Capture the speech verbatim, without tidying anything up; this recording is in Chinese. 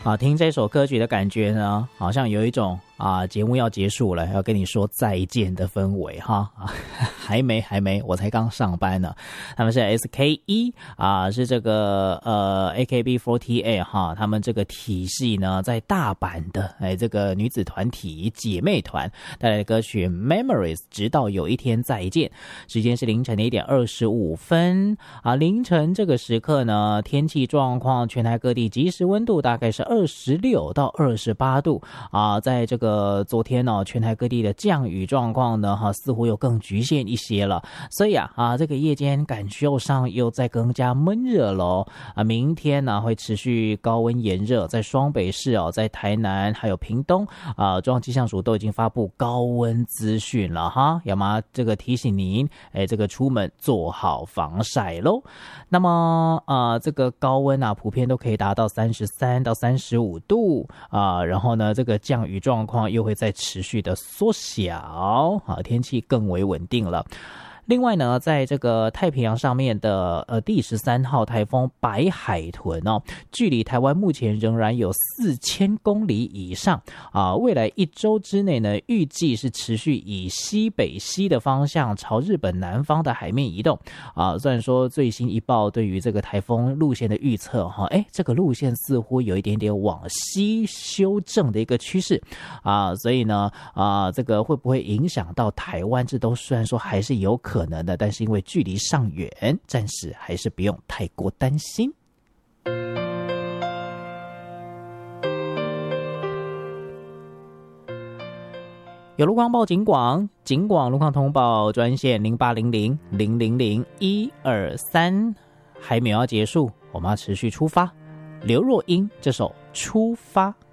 啊，听这首歌曲的感觉呢，好像有一种啊节目要结束了，要跟你说再见的氛围哈。啊，还没还没，我才刚上班呢。他们是 S K E 啊，是这个呃 A K B 四十八 哈，他们这个体系呢在大阪的哎这个女子团体姐妹团带来的歌曲 Memories， 直到有一天再见。时间是凌晨的一点二十五分啊，凌晨这个时刻呢，天气状况全台各地即时温度大概是二十六到二十八度啊，在这个昨天呢、哦，全台各地的降雨状况呢，哈，似乎又更局限一些了。所以啊，啊，这个夜间感受上又再更加闷热喽啊。明天呢会持续高温炎热，在双北市哦，在台南还有屏东啊，中央气象署都已经发布高温资讯了哈，要么这个提醒您，哎，这个出门做好防晒喽。那么啊，这个高温啊，普遍都可以达到三十三到三十五度啊，然后呢，这个降雨状况又会再持续的缩小啊，天气更为稳定了。另外呢，在这个太平洋上面的呃第十三号台风白海豚哦，距离台湾目前仍然有四千公里以上啊。未来一周之内呢，预计是持续以西北西的方向朝日本南方的海面移动啊。虽然说最新一报对于这个台风路线的预测哈，哎，这个路线似乎有一点点往西修正的一个趋势啊，所以呢啊，这个会不会影响到台湾？这都虽然说还是有可能。可能的，但是因为距离尚远，暂时还是不用太过担心。有路况报警广，警广路况通报专线零八零零零零零一二三，还没有要结束，我们要持续出发。刘若英这首《出发》。